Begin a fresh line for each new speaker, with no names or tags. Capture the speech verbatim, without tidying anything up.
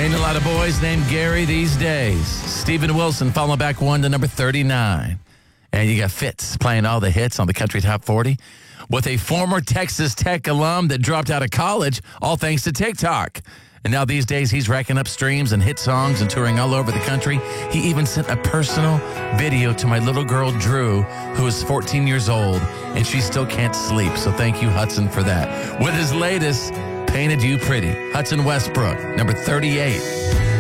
Ain't a lot of boys named Gary these days. Stephen Wilson falling back one to number thirty-nine. And you got Fitz playing all the hits on the Country Top forty with a former Texas Tech alum that dropped out of college, all thanks to TikTok. And now these days, he's racking up streams and hit songs and touring all over the country. He even sent a personal video to my little girl, Drew, who is fourteen years old, and she still can't sleep. So thank you, Hudson, for that. With his latest, Painted You Pretty, Hudson Westbrook, number thirty-eight.